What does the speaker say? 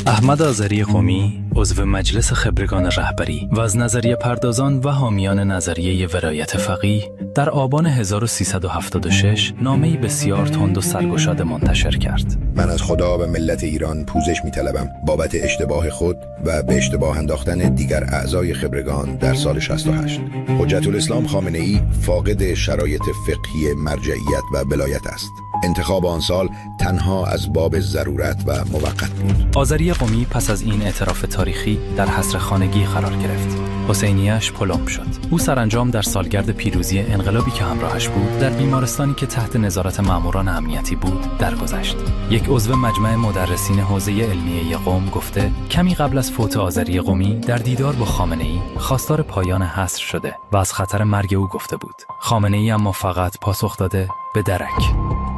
احمد آذری قمی، عضو مجلس خبرگان رهبری و از نظریه پردازان و حامیان نظریه ولایت فقیه، در آبان 1376 نامه‌ای بسیار تند و سرگشاده منتشر کرد. من از خدا و ملت ایران پوزش می‌طلبم بابت اشتباه خود و به اشتباه انداختن دیگر اعضای خبرگان در سال 68. حجت الاسلام خامنه‌ای فاقد شرایط فقهی مرجعیت و ولایت است. انتخاب آن سال تنها از باب ضرورت و موقت بود. آذری قمی پس از این اعتراف تاریخی در حصر خانگی قرار گرفت. حسینیه‌اش پلم شد. او سرانجام در سالگرد پیروزی انقلابی که همراهش بود، در بیمارستانی که تحت نظارت ماموران امنیتی بود، درگذشت. یک عضو مجمع مدرسین حوزه علمیه قم گفته کمی قبل از فوت آذری قمی در دیدار با خامنه‌ای خواستار پایان حصر شده و از خطر مرگ او گفته بود. خامنه‌ای اما فقط پاسخ داده به درک.